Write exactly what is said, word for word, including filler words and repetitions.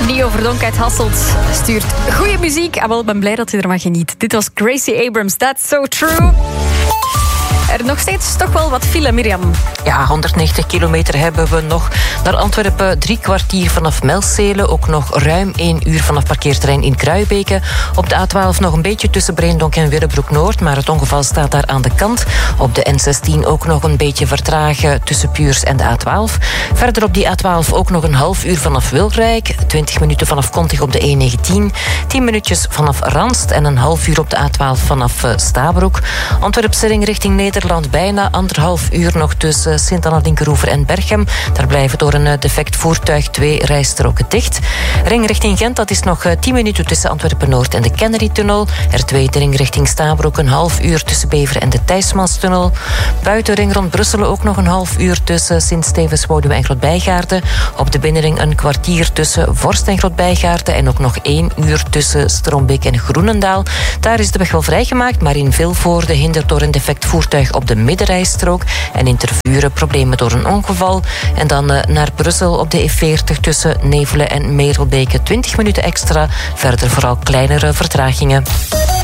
Nio Verdonk uit Hasselt stuurt goede muziek. Ah, wel, ik ben blij dat je ervan geniet. Dit was Gracie Abrams, That's So True. Er nog steeds toch wel wat file, Mirjam. Ja, honderdnegentig kilometer hebben we nog naar Antwerpen. Drie kwartier vanaf Melzele. Ook nog ruim één uur vanaf parkeerterrein in Kruibeke. Op de A twaalf nog een beetje tussen Breendonk en Willebroek-Noord. Maar het ongeval staat daar aan de kant. Op de N zestien ook nog een beetje vertragen tussen Puurs en de A twaalf. Verder op die A twaalf ook nog een half uur vanaf Wilrijk. twintig minuten vanaf Kontig op de E negentien. tien minuutjes vanaf Ranst. En een half uur op de A twaalf vanaf Stabroek. Antwerp-Selling richting Nederland. Bijna anderhalf uur nog tussen Sint-Anna-Linkeroever en Berchem. Daar blijven door een defect voertuig twee rijstroken dicht. Ring richting Gent, dat is nog tien minuten tussen Antwerpen-Noord en de Kennedy-tunnel. R twee de ring richting Stabroek, een half uur tussen Bever en de Thijsmanstunnel. Buiten ring rond Brussel ook nog een half uur tussen Sint-Stevens, Wouwde en Grootbijgaarden. Op de binnenring een kwartier tussen Vorst en Grootbijgaarden. En ook nog één uur tussen Strombeek en Groenendaal. Daar is de weg wel vrijgemaakt, maar in Vilvoorde hindert door een defect voertuig op de middenrijstrook. En in Tervuren problemen door een ongeval. En dan uh, naar Brussel op de E veertig tussen Nevelen en Merelbeke. twintig minuten extra. Verder vooral kleinere vertragingen.